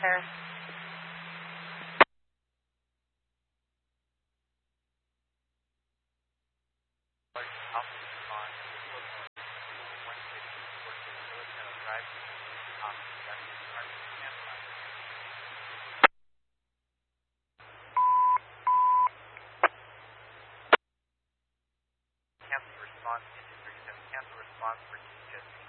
sir. Cancel response, Industry 7, cancel response for just